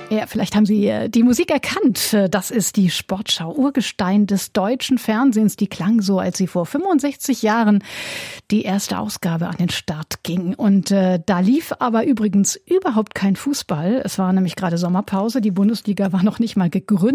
Ja, vielleicht haben Sie die Musik erkannt. Das ist die Sportschau, Urgestein des deutschen Fernsehens. Die klang so, als sie vor 65 Jahren die erste Ausgabe an den Start ging. Und da lief aber übrigens überhaupt kein Fußball. Es war nämlich gerade Sommerpause. Die Bundesliga war noch nicht mal gegründet.